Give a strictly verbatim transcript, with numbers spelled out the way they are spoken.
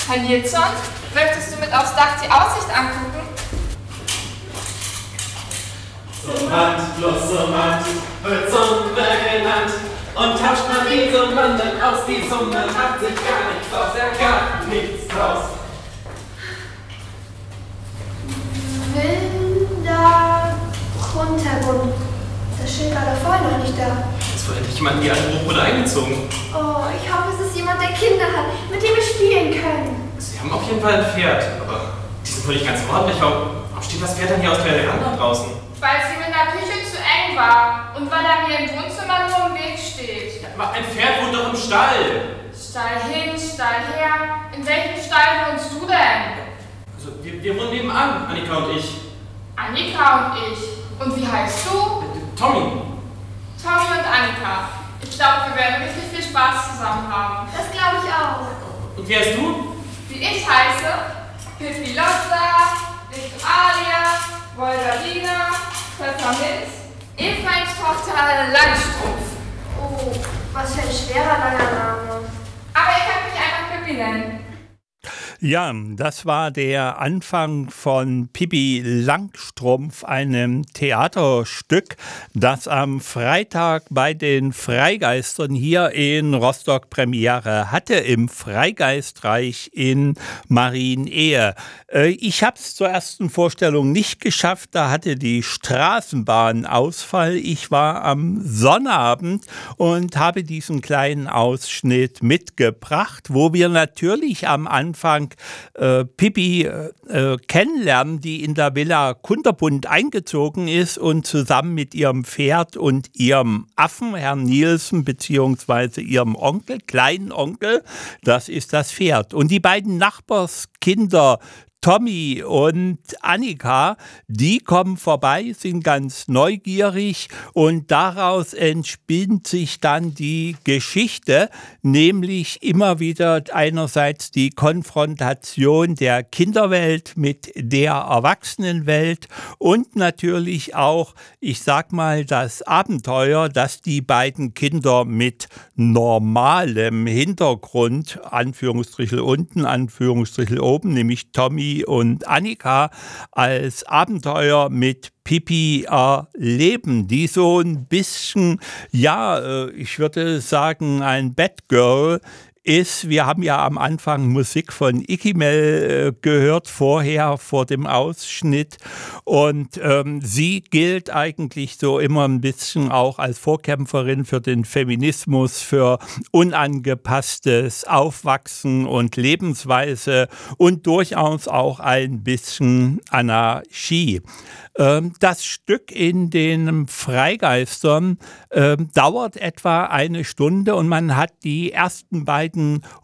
Herr Nilsson, möchtest du mit aufs Dach die Aussicht angucken? Summand, bloß Summand, wird Summe genannt. Und tauscht man die Summanden aus, die Summe hat sich gar nichts aus, ja gar nichts draus. Wilder Grundherrgrund. Das Schild war da vorher noch nicht da. Jetzt wurde endlich jemand in die Anbruchbude eingezogen. Oh, ich hoffe, es ist jemand, der Kinder hat, mit dem wir spielen können. Sie haben auf jeden Fall ein Pferd, aber die sind wohl nicht ganz ordentlich. Warum, warum steht das Pferd dann hier aus der Veranda draußen? Weil es ihm in der Küche zu eng war und weil er mir im Wohnzimmer nur im Weg steht. Ja, aber ein Pferd wohnt doch im Stall. Stall hin, Stall her. In welchem Stall wohnst du denn? Also, wir, wir wohnen nebenan, Annika und ich. Annika und ich. Und wie heißt du? Äh, Tommy. Tommy und Annika. Ich glaube, wir werden richtig viel Spaß zusammen haben. Das glaube ich auch. Und wie heißt du? Wie ich heiße? Pippi Lotta, Victoria, Wolverina, Pfefferminz, Ephrains Tochter Langstrumpf. Oh, was für ein schwerer langer Name. Aber ihr könnt mich einfach Pippi nennen. Ja, das war der Anfang von Pippi Langstrumpf, einem Theaterstück, das am Freitag bei den Freigeistern hier in Rostock Premiere hatte, im Freigeistreich in Marienehe. Ich habe es zur ersten Vorstellung nicht geschafft, da hatte die Straßenbahn Ausfall. Ich war am Sonnabend und habe diesen kleinen Ausschnitt mitgebracht, wo wir natürlich am Anfang Äh, Pippi äh, kennenlernen, die in der Villa Kunterbund eingezogen ist und zusammen mit ihrem Pferd und ihrem Affen, Herrn Nielsen, beziehungsweise ihrem Onkel, kleinen Onkel, das ist das Pferd. Und die beiden Nachbarskinder Tommy und Annika, die kommen vorbei, sind ganz neugierig und daraus entspinnt sich dann die Geschichte, nämlich immer wieder einerseits die Konfrontation der Kinderwelt mit der Erwachsenenwelt und natürlich auch, ich sag mal, das Abenteuer, das die beiden Kinder mit normalem Hintergrund, Anführungsstrichel unten, Anführungsstrichel oben, nämlich Tommy und Annika, als Abenteuer mit Pippi erleben, die so ein bisschen, ja, ich würde sagen, ein Bad Girl ist. Wir haben ja am Anfang Musik von Ikimel äh, gehört, vorher, vor dem Ausschnitt. Und ähm, sie gilt eigentlich so immer ein bisschen auch als Vorkämpferin für den Feminismus, für unangepasstes Aufwachsen und Lebensweise und durchaus auch ein bisschen Anarchie. Das Stück in den Freigeistern äh, dauert etwa eine Stunde und man hat die ersten beiden